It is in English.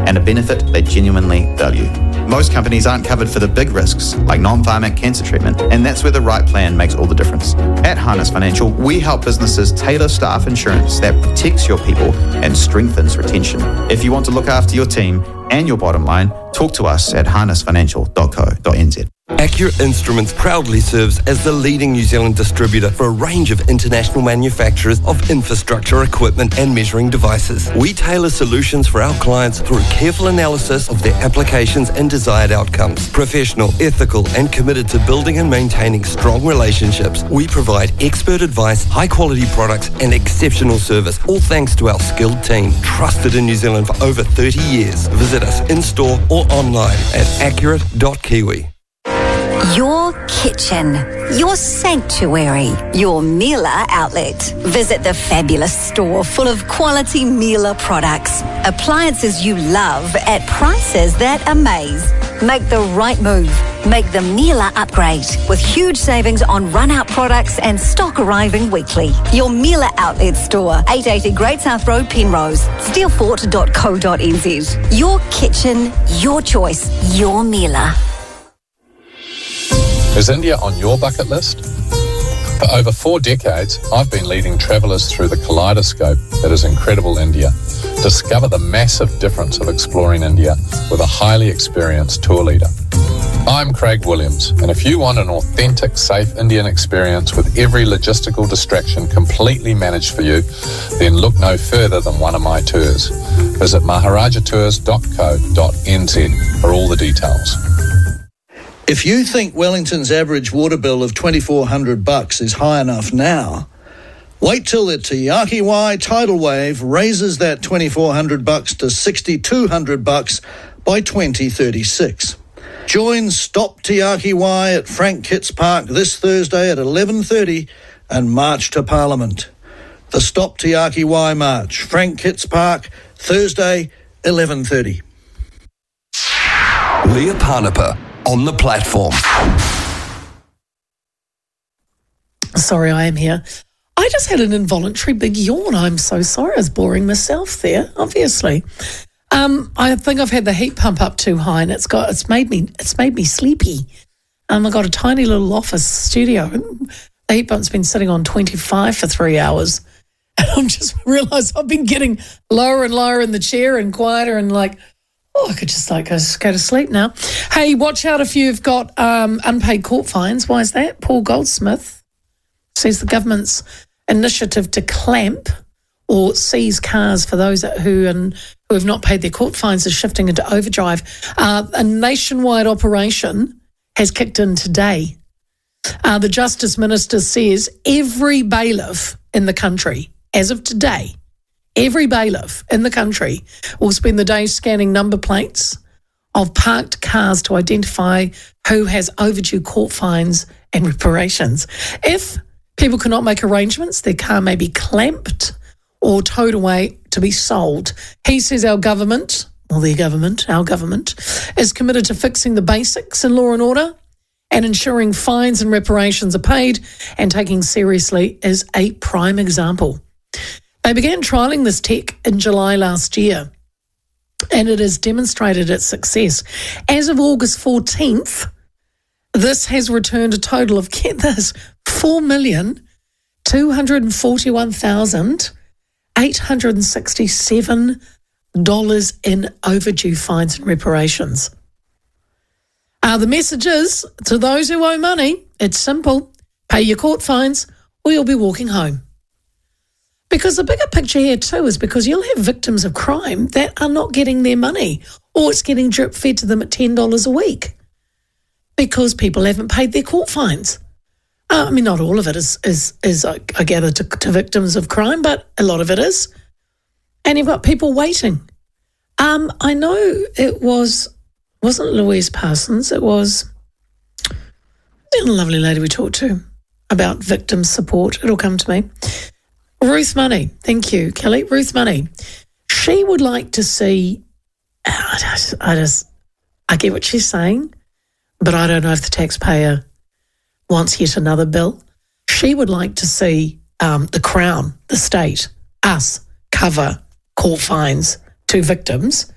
and a benefit they genuinely value. Most companies aren't covered for the big risks, like non-pharmac cancer treatment, and that's where the right plan makes all the difference. At Harness Financial, we help businesses tailor staff insurance that protects your people and strengthens retention. If you want to look after your team and your bottom line, talk to us at harnessfinancial.co.nz. Accurate Instruments proudly serves as the leading New Zealand distributor for a range of international manufacturers of infrastructure, equipment and measuring devices. We tailor solutions for our clients through careful analysis of their applications and desired outcomes. Professional, ethical and committed to building and maintaining strong relationships, we provide expert advice, high quality products and exceptional service, all thanks to our skilled team, trusted in New Zealand for over 30 years. Visit us in-store or online at accurate.kiwi. Your kitchen, your sanctuary, your Miele outlet. Visit the fabulous store full of quality Miele products. Appliances you love at prices that amaze. Make the right move. Make the Miele upgrade with huge savings on run-out products and stock arriving weekly. Your Miele outlet store, 880 Great South Road, Penrose, steelfort.co.nz. Your kitchen, your choice, your Miele. Is India on your bucket list? For over 4 decades, I've been leading travellers through the kaleidoscope that is incredible India. Discover the massive difference of exploring India with a highly experienced tour leader. I'm Craig Williams, and if you want an authentic, safe Indian experience with every logistical distraction completely managed for you, then look no further than one of my tours. Visit maharajatours.co.nz for all the details. If you think Wellington's average water bill of $2,400 is high enough now, wait till the Te Ake Wai tidal wave raises that $2,400 to $6,200 by 2036. Join Stop Te Ake Wai at Frank Kitts Park this Thursday at 11:30 and march to Parliament. The Stop Te Ake Wai March, Frank Kitts Park, Thursday, 11:30. Leah Parnapa on the platform. Sorry, I am here. I just had an involuntary big yawn. I'm so sorry. I was boring myself there, obviously. I think I've had the heat pump up too high, and it's made me sleepy. I got a tiny little office studio. The heat pump's been sitting on 25 for 3 hours, and I'm just realised I've been getting lower and lower in the chair and quieter and I could just go to sleep now. Hey, watch out if you've got unpaid court fines. Why is that? Paul Goldsmith says the government's initiative to clamp or seize cars for those who have not paid their court fines is shifting into overdrive. A nationwide operation has kicked in today. The Justice Minister says every bailiff in the country, as of today, every bailiff in the country will spend the day scanning number plates of parked cars to identify who has overdue court fines and reparations. If people cannot make arrangements, their car may be clamped or towed away to be sold. He says our government is committed to fixing the basics in law and order and ensuring fines and reparations are paid, and taking seriously is a prime example. They began trialling this tech in July last year, and it has demonstrated its success. As of August 14th, this has returned a total of, get this, $4,241,867 in overdue fines and reparations. The message is, to those who owe money, it's simple. Pay your court fines or you'll be walking home. Because the bigger picture here too is because you'll have victims of crime that are not getting their money, or it's getting drip fed to them at $10 a week because people haven't paid their court fines. Not all of it is I gather, to victims of crime, but a lot of it is. And you've got people waiting. I know it wasn't Louise Parsons, it was a lovely lady we talked to about victim support. It'll come to me. Ruth Money. Thank you, Kelly. Ruth Money. She would like to see, I get what she's saying, but I don't know if the taxpayer wants yet another bill. She would like to see the Crown, the state, us, cover court fines to victims